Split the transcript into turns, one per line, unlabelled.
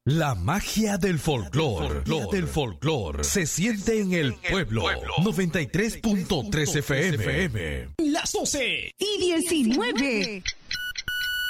La magia del folclor se siente en el pueblo. 93.3 FM.
Las 12:19.